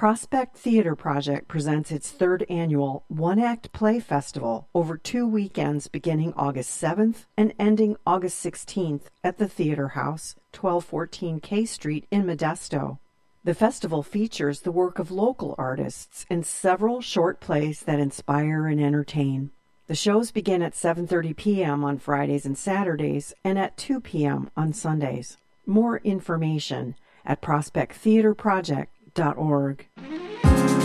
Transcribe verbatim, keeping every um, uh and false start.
Prospect Theater Project presents its third annual One-Act Play Festival over two weekends beginning August seventh and ending August sixteenth at the Theater House, twelve fourteen K Street in Modesto. The festival features the work of local artists in several short plays that inspire and entertain. The shows begin at seven thirty p.m. on Fridays and Saturdays and at two p.m. on Sundays. More information at prospect theater project dot org.